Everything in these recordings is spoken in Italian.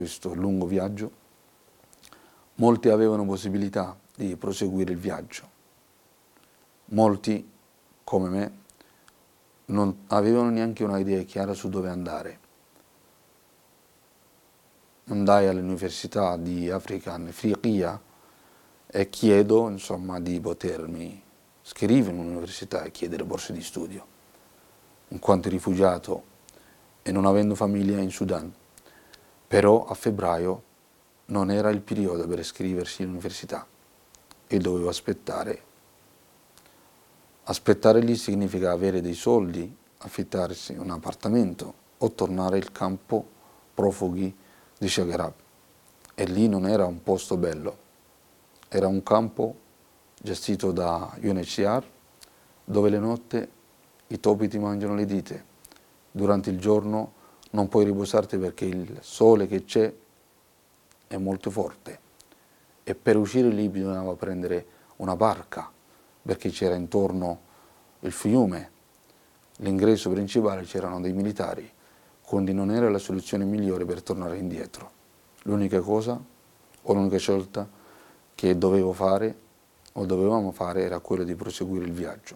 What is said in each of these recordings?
questo lungo viaggio, molti avevano possibilità di proseguire il viaggio. Molti, come me, non avevano neanche un'idea chiara su dove andare. Andai all'Università di African Ifriqiya e chiedo, insomma, di potermi iscrivere in un'università e chiedere borse di studio, in quanto rifugiato e non avendo famiglia in Sudan. Però a febbraio non era il periodo per iscriversi all'università e dovevo aspettare. Aspettare lì significa avere dei soldi, affittarsi un appartamento o tornare al campo profughi di Shagharab. E lì non era un posto bello, era un campo gestito da UNHCR dove le notte i topi ti mangiano le dita. Durante il giorno non puoi riposarti perché il sole che c'è è molto forte e per uscire lì bisognava prendere una barca perché c'era intorno il fiume, l'ingresso principale c'erano dei militari, quindi non era la soluzione migliore per tornare indietro. L'unica cosa o l'unica scelta che dovevo fare o dovevamo fare era quello di proseguire il viaggio.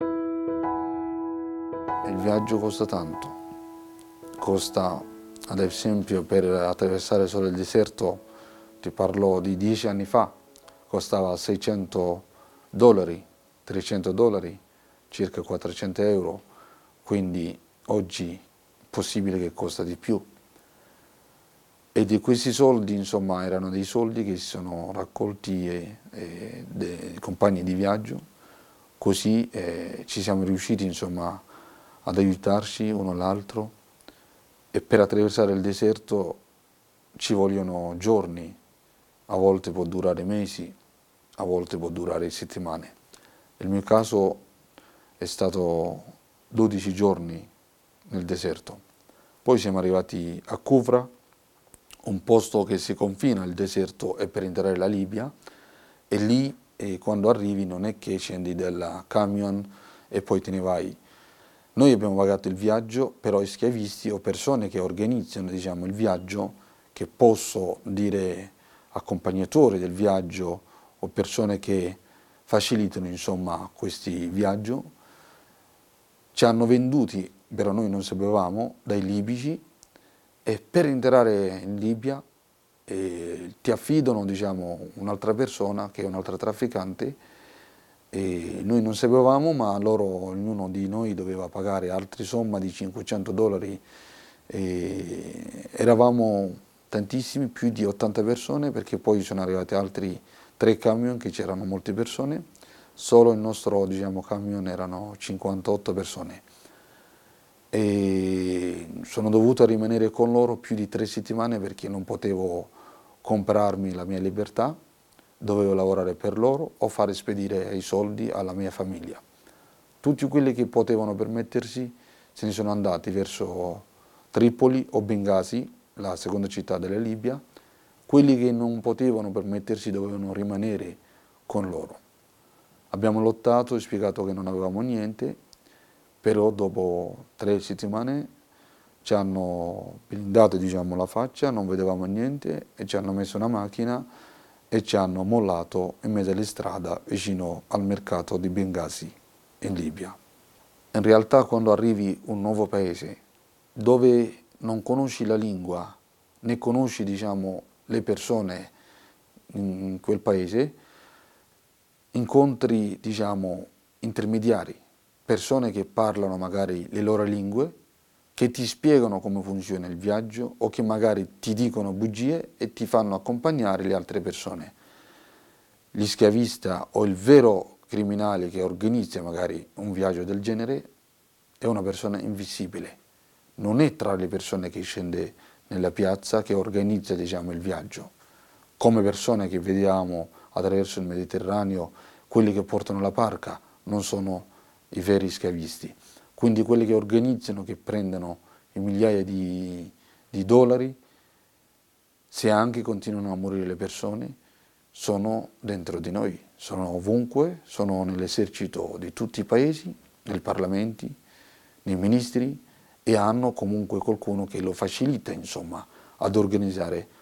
Il viaggio costa tanto. Costa, ad esempio, per attraversare solo il deserto, ti parlo di 10 anni fa, costava $600, $300, circa 400 euro, quindi oggi è possibile che costa di più. E di questi soldi, insomma, erano dei soldi che si sono raccolti dai compagni di viaggio, così ci siamo riusciti, insomma, ad aiutarci uno l'altro. E per attraversare il deserto ci vogliono giorni, a volte può durare mesi, a volte può durare settimane. Il mio caso è stato 12 giorni nel deserto. Poi siamo arrivati a Kufra, un posto che si confina il deserto e per entrare la Libia, e lì quando arrivi non è che scendi dal camion e poi te ne vai. Noi abbiamo pagato il viaggio, però i schiavisti o persone che organizzano, diciamo, il viaggio, che posso dire accompagnatori del viaggio o persone che facilitano, insomma, questi viaggi, ci hanno venduti, però noi non sapevamo, dai libici, e per entrare in Libia ti affidano, diciamo, un'altra persona che è un'altra trafficante. E noi non sapevamo, ma loro, ognuno di noi doveva pagare altre somme di $500. E eravamo tantissimi, più di 80 persone, perché poi sono arrivati altri 3 camion che c'erano molte persone. Solo il nostro, diciamo, camion erano 58 persone. E sono dovuto rimanere con loro più di 3 settimane perché non potevo comprarmi la mia libertà. Dovevo lavorare per loro o fare spedire i soldi alla mia famiglia. Tutti quelli che potevano permettersi se ne sono andati verso Tripoli o Bengasi, la seconda città della Libia. Quelli che non potevano permettersi dovevano rimanere con loro. Abbiamo lottato e spiegato che non avevamo niente, però dopo 3 settimane ci hanno blindato, diciamo, la faccia, non vedevamo niente e ci hanno messo una macchina e ci hanno mollato in mezzo alla strada vicino al mercato di Bengasi in Libia. In realtà quando arrivi in un nuovo paese dove non conosci la lingua né conosci, diciamo, le persone in quel paese, incontri, diciamo, intermediari, persone che parlano magari le loro lingue, che ti spiegano come funziona il viaggio o che magari ti dicono bugie e ti fanno accompagnare le altre persone. Gli schiavista o il vero criminale che organizza magari un viaggio del genere è una persona invisibile. Non è tra le persone che scende nella piazza che organizza, diciamo, il viaggio. Come persone che vediamo attraverso il Mediterraneo, quelli che portano la barca non sono i veri schiavisti. Quindi quelli che organizzano, che prendono i migliaia di dollari, se anche continuano a morire le persone, sono dentro di noi, sono ovunque, sono nell'esercito di tutti i paesi, nei parlamenti, nei ministri, e hanno comunque qualcuno che lo facilita, insomma, ad organizzare